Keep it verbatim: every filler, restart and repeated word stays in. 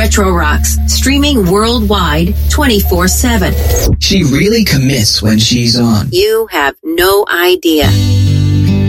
Retro Rocks, streaming worldwide twenty-four seven. She really commits when she's on. You have no idea.